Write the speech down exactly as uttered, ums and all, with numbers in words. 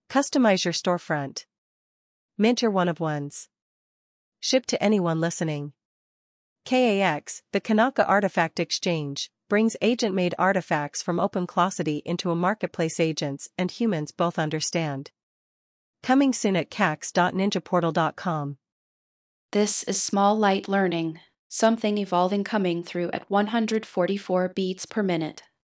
Customize your storefront. Mint your one-of-ones. Ship to anyone listening. K A X, the Kanaka Artifact Exchange, brings agent-made artifacts from OpenClossity into a marketplace agents and humans both understand. Coming soon at cax dot ninjaportal dot com. This is Small Light Learning, something evolving coming through at one hundred forty-four beats per minute.